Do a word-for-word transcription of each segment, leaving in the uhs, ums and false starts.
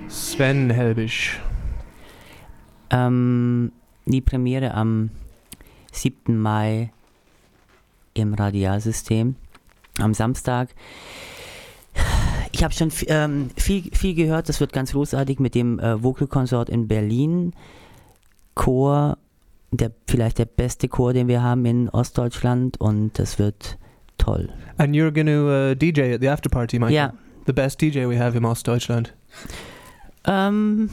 Sven Helbig. Ähm, die Premiere am siebten Mai im Radialsystem. Am Samstag. Ich habe schon ähm, viel, viel gehört, das wird ganz großartig mit dem äh, Vocal Consort in Berlin. Chor, der, vielleicht der beste Chor, den wir haben in Ostdeutschland, und das wird toll. And you're going to uh, D J at the after party, Michael? Yeah. The best D J we have in Ostdeutschland. Um,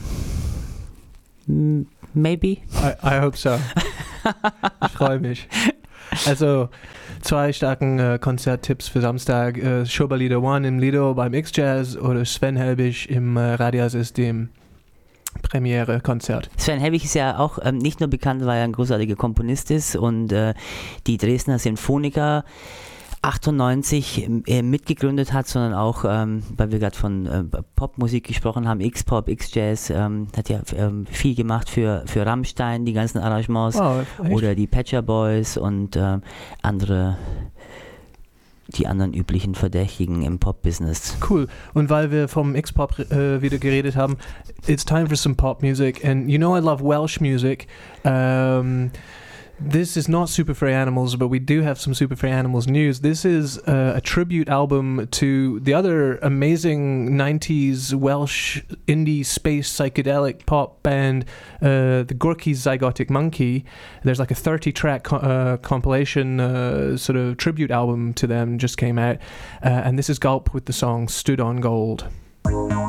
maybe. I, I hope so. Ich freue mich. Also, zwei starken äh, Konzerttipps für Samstag. Äh, Schoberlieder One im Lido beim X-Jazz oder Sven Helbig im äh, Radialsystem Premiere-Konzert. Sven Helbig ist ja auch ähm, nicht nur bekannt, weil er ein großartiger Komponist ist und äh, die Dresdner Sinfoniker achtundneunzig äh, mitgegründet hat, sondern auch, ähm, weil wir gerade von äh, Popmusik gesprochen haben, X-Pop, X-Jazz, ähm, hat ja ähm, viel gemacht für, für Rammstein, die ganzen Arrangements, Oh, oder die Pet Shop Boys und ähm, andere, die anderen üblichen Verdächtigen im Pop-Business. Cool. Und weil wir vom X-Pop äh, wieder geredet haben, it's time for some pop music. And you know I love Welsh music. Um, This is not Super Free Animals, but we do have some Super Free Animals news. This is uh, a tribute album to the other amazing nineties Welsh indie space psychedelic pop band, uh, the Gorky's Zygotic Monkey. There's like a thirty track co- uh, compilation uh, sort of tribute album to them just came out. Uh, and this is Gulp with the song Stood on Gold.